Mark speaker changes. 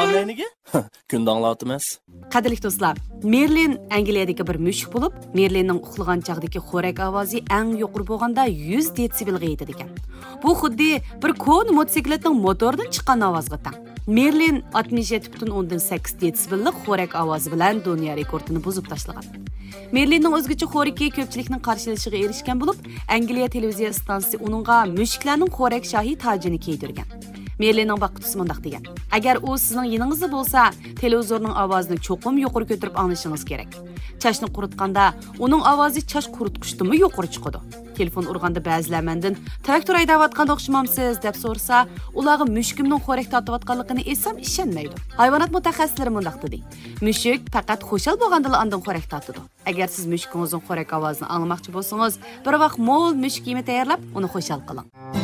Speaker 1: Qanlayniga? Kunda anglatimiz.
Speaker 2: Qadrli do'stlar, Merlin Angliyadagi bir mushuk bo'lib, Merlinning uxlagan chaqdagi xo'rak ovozi eng yuqori bo'lganda 100 detsibelga yetadi ekan. Bu xuddi bir kon motosikletning motoridan chiqqan ovozga teng. Merlin 67.8 detsibellik xo'rak ovozi bilan dunyo rekordini buzib tashlagan. Merlinning o'zgacha xo'raki ko'pchilikning qarshilashiga erishgan bo'lib, Angliya televiziya stansiyasi uningga mushuklarning xo'rak shohi tojini kiydirgan. Merlinning baqqusi mundaq degan: "Agar u sizning yiningizda bo'lsa, televizorning ovozini cho'qim yuqori ko'tarib anglashingiz kerak. Chashni quritganda uning ovozi chash quritqichdimi yuqori chiqadi. Telefon urganda ba'zilar mendan traktor haydayotganda o'xshamamsiz deb so'rasa, ularga mushukimning xo'rak tortayotganligini esam ishonmaydi. Hayvonot mutaxassislari mundaq dedi: "Mushuk faqat xushal bo'lganda ondan xo'rak tortadi. Agar siz mushukingizning xo'rak ovozini anglamoqchi bo'lsangiz, bir vaqt mo'l mushuk yemi tayyorlab, uni xushal qiling."